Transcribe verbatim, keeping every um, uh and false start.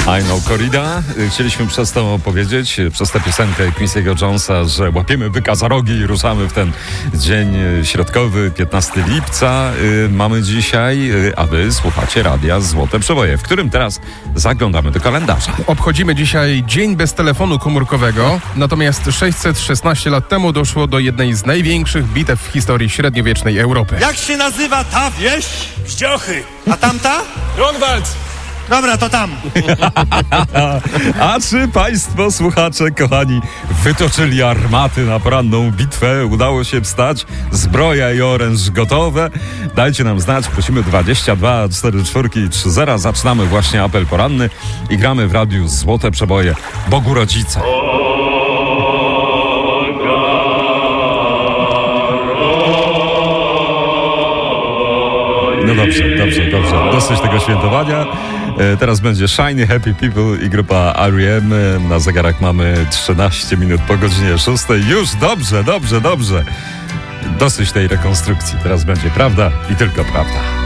I know Corrida. Chcieliśmy przez to powiedzieć, przez tę piosenkę Quincy'ego Jonesa, że łapiemy byka za rogi i ruszamy w ten dzień środkowy, piętnastego lipca. Mamy dzisiaj, a wy słuchacie radia Złote Przeboje, w którym teraz zaglądamy do kalendarza. Obchodzimy dzisiaj dzień bez telefonu komórkowego, natomiast sześćset szesnaście lat temu doszło do jednej z największych bitew w historii średniowiecznej Europy. Jak się nazywa ta wieś? Zdziochy. A tamta? Grunwald. Dobra, to tam. A czy państwo, słuchacze, kochani, wytoczyli armaty na poranną bitwę? Udało się wstać? Zbroja i oręż gotowe? Dajcie nam znać, prosimy dwadzieścia dwa czterdzieści cztery trzy zero. Zaczynamy właśnie apel poranny i gramy w radiu Złote Przeboje Bogu Rodzice. No dobrze, dobrze, dobrze. Dosyć tego świętowania. E, teraz będzie Shiny Happy People i grupa R E M. Na zegarach mamy trzynaście minut po godzinie szóstej. Już dobrze, dobrze, dobrze. Dosyć tej rekonstrukcji. Teraz będzie prawda i tylko prawda.